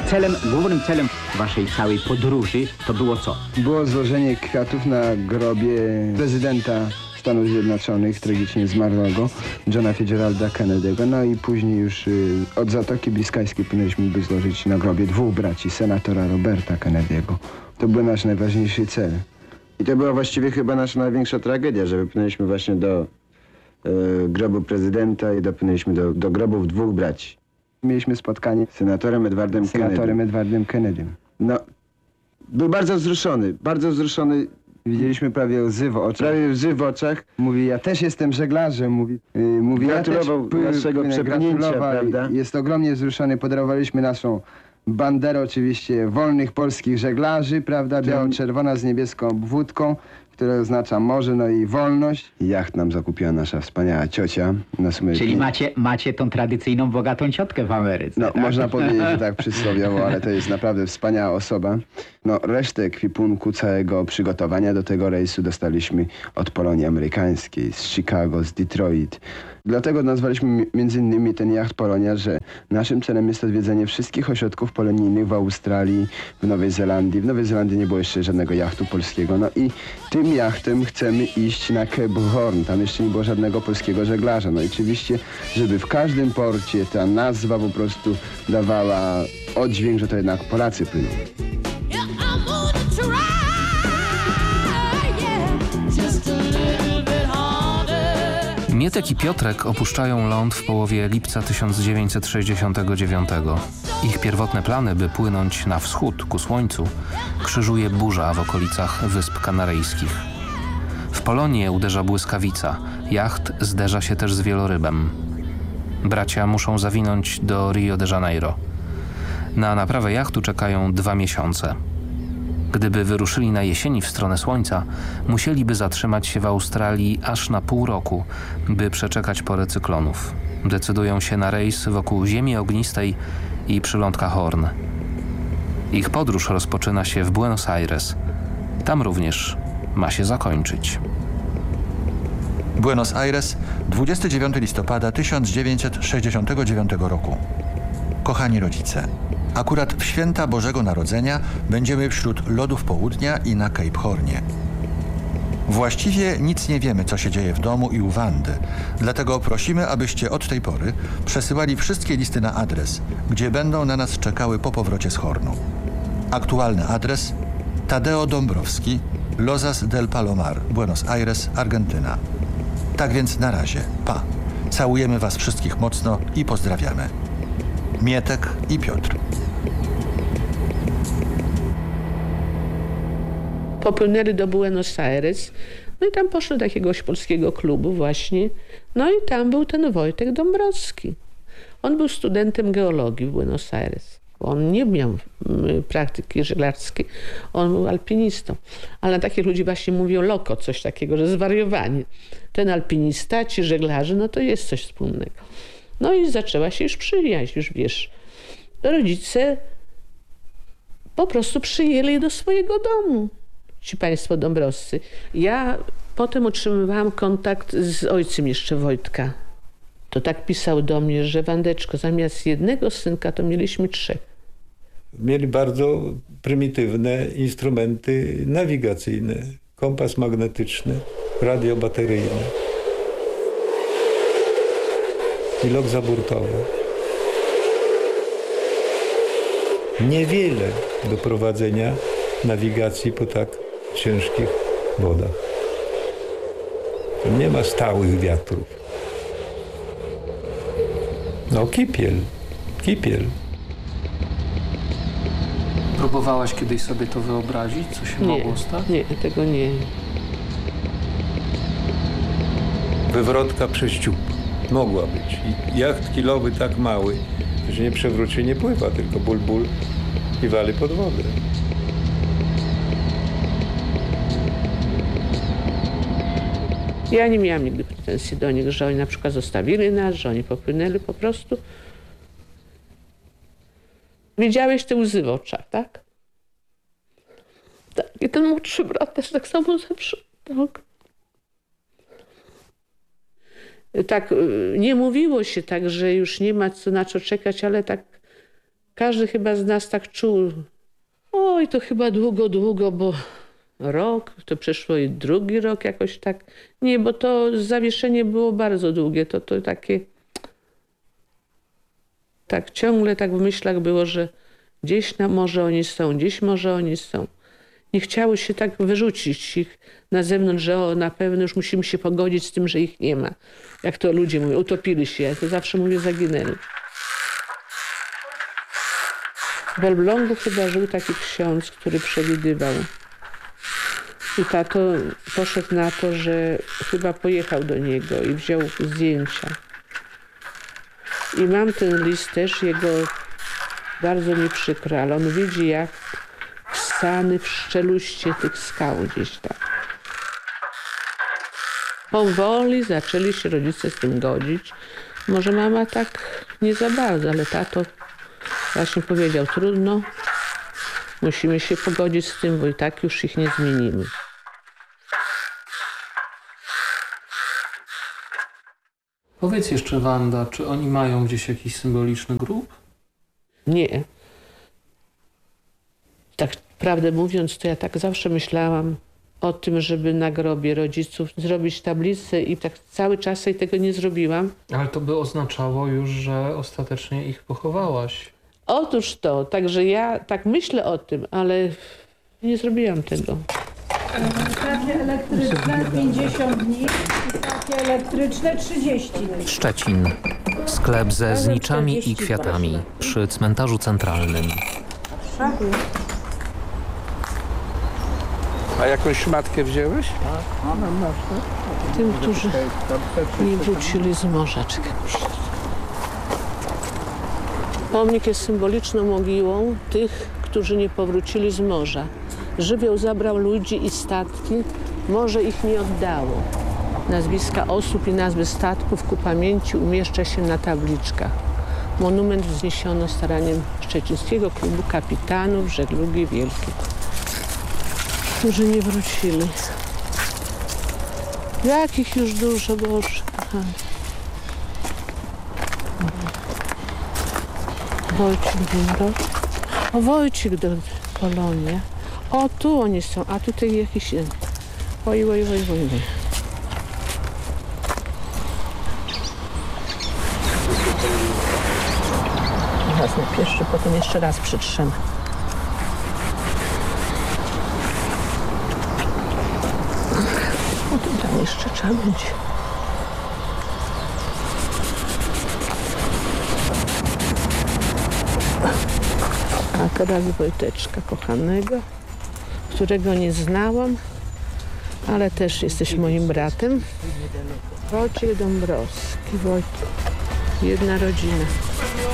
Głównym celem waszej całej podróży to było co? Było złożenie kwiatów na grobie prezydenta Stanów Zjednoczonych, tragicznie zmarłego, Johna Fitzgeralda Kennedy'ego. No i później już od Zatoki Biskajskiej powinniśmy by złożyć na grobie dwóch braci, senatora Roberta Kennedy'ego. To był nasz najważniejszy cel. I to była właściwie chyba nasza największa tragedia, że wypłynęliśmy właśnie do grobu prezydenta i dopłynęliśmy do grobów dwóch braci. Mieliśmy spotkanie Z senatorem Edwardem Kennedym. No, był bardzo wzruszony. Widzieliśmy prawie łzy w oczach. Prawie łzy w oczach. Mówi, ja też jestem żeglarzem. Mówi Gratulował ja też naszego przepłynięcia, prawda? Jest ogromnie wzruszony. Podarowaliśmy naszą banderę oczywiście wolnych polskich żeglarzy, prawda? Biało-czerwona z niebieską obwódką, która oznacza morze, no i wolność. Jacht nam zakupiła nasza wspaniała ciocia. Czyli macie tą tradycyjną, bogatą ciotkę w Ameryce. No, tak? można powiedzieć, że tak przysłowiowo, ale to jest naprawdę wspaniała osoba. No, resztę ekwipunku, całego przygotowania do tego rejsu dostaliśmy od Polonii Amerykańskiej, z Chicago, z Detroit. Dlatego nazwaliśmy między innymi ten jacht Polonia, że naszym celem jest odwiedzenie wszystkich ośrodków polonijnych w Australii, w Nowej Zelandii. W Nowej Zelandii nie było jeszcze żadnego jachtu polskiego. No i tym jachtem chcemy iść na Cape Horn. Tam jeszcze nie było żadnego polskiego żeglarza. No i oczywiście, żeby w każdym porcie ta nazwa po prostu dawała oddźwięk, że to jednak Polacy płyną. Mietek i Piotrek opuszczają ląd w połowie lipca 1969. Ich pierwotne plany, by płynąć na wschód ku słońcu, krzyżuje burza w okolicach Wysp Kanaryjskich. W Polonię uderza błyskawica. Jacht zderza się też z wielorybem. Bracia muszą zawinąć do Rio de Janeiro. Na naprawę jachtu czekają 2 miesiące. Gdyby wyruszyli na jesieni w stronę słońca, musieliby zatrzymać się w Australii aż na pół roku, by przeczekać porę cyklonów. Decydują się na rejs wokół Ziemi Ognistej i przylądka Horn. Ich podróż rozpoczyna się w Buenos Aires. Tam również ma się zakończyć. Buenos Aires, 29 listopada 1969 roku. Kochani rodzice, akurat w święta Bożego Narodzenia będziemy wśród lodów południa i na Cape Hornie. Właściwie nic nie wiemy, co się dzieje w domu i u Wandy, dlatego prosimy, abyście od tej pory przesyłali wszystkie listy na adres, gdzie będą na nas czekały po powrocie z Hornu. Aktualny adres: Tadeo Dąbrowski, Lozas del Palomar, Buenos Aires, Argentyna. Tak więc na razie, pa. Całujemy was wszystkich mocno i pozdrawiamy. Mietek i Piotr. Popłynęli do Buenos Aires, no i tam poszli do jakiegoś polskiego klubu właśnie, no i tam był ten Wojtek Dąbrowski. On był studentem geologii w Buenos Aires. On nie miał praktyki żeglarskiej, on był alpinistą. Ale na takich ludzi właśnie mówią loko, coś takiego, że zwariowani. Ten alpinista, ci żeglarze, no to jest coś wspólnego. No i zaczęła się już przyjaźń, już wiesz. Rodzice po prostu przyjęli do swojego domu, ci państwo dąbrowscy. Ja potem utrzymywałam kontakt z ojcem jeszcze Wojtka. To tak pisał do mnie, że Wandeczko, zamiast jednego synka to mieliśmy 3. Mieli bardzo prymitywne instrumenty nawigacyjne. Kompas magnetyczny, radio bateryjne i log zaburtowy. Niewiele do prowadzenia nawigacji po tak ciężkich wodach. Nie ma stałych wiatrów. No kipiel. Próbowałaś kiedyś sobie to wyobrazić, co się mogło stać? Nie, tego nie. Wywrotka przez dziób. Mogła być. I jacht kilowy tak mały, że nie przewróci, nie pływa, tylko ból i wali pod wodę. Ja nie miałam nigdy pretensji do nich, że oni na przykład zostawili nas, że oni popłynęli po prostu. Widziałeś te łzy w oczach, tak? Tak. I ten młodszy brat też tak samo zawsze. Tak. Tak, nie mówiło się tak, że już nie ma co na co czekać, ale tak Każdy chyba z nas tak czuł, oj, to chyba długo, bo rok, to przeszło i drugi rok jakoś tak. Nie, bo to zawieszenie było bardzo długie. To takie, tak ciągle tak w myślach było, że gdzieś może oni są. Nie chciało się tak wyrzucić ich na zewnątrz, że na pewno już musimy się pogodzić z tym, że ich nie ma. Jak to ludzie mówią, utopili się. Ja to zawsze mówię, zaginęli. W Elblągu chyba żył taki ksiądz, który przewidywał. I tato poszedł na to, że chyba pojechał do niego i wziął zdjęcia. I mam ten list też, jego bardzo mi przykro, ale on widzi jak wsany w szczeluście tych skał gdzieś tam. Powoli zaczęli się rodzice z tym godzić. Może mama tak nie za bardzo, ale tato właśnie powiedział, trudno, musimy się pogodzić z tym, bo i tak już ich nie zmienimy. Powiedz jeszcze, Wanda, czy oni mają gdzieś jakiś symboliczny grób? Nie. Tak prawdę mówiąc, to ja tak zawsze myślałam o tym, żeby na grobie rodziców zrobić tablicę i tak cały czas jej tego nie zrobiłam. Ale to by oznaczało już, że ostatecznie ich pochowałaś. Otóż to, także ja tak myślę o tym, ale nie zrobiłam tego. Stacje elektryczne 50 dni i stacje elektryczne 30 dni. Szczecin. Sklep ze zniczami i kwiatami przy cmentarzu centralnym. A jakąś szmatkę wziąłeś? Tym, którzy nie wrócili z morza. Czekaj. Pomnik jest symboliczną mogiłą tych, którzy nie powrócili z morza. Żywioł zabrał ludzi i statki, morze ich nie oddało. Nazwiska osób i nazwy statków ku pamięci umieszcza się na tabliczkach. Monument wzniesiono staraniem Szczecińskiego Klubu Kapitanów Żeglugi Wielkiej, którzy nie wrócili. Jakich już dużo, Boże. Aha. Wojcik Dąbrowski. O, Wojcik do Polonia. O, tu oni są, a tutaj jakiś... Oj. Raz na pierwszy, potem jeszcze raz przytrzymam. O, tu tam jeszcze trzeba będzie. A teraz Wojteczka kochanego, którego nie znałam, ale też jesteś moim bratem. Wojciech Dąbrowski, Wojtek. Jedna rodzina.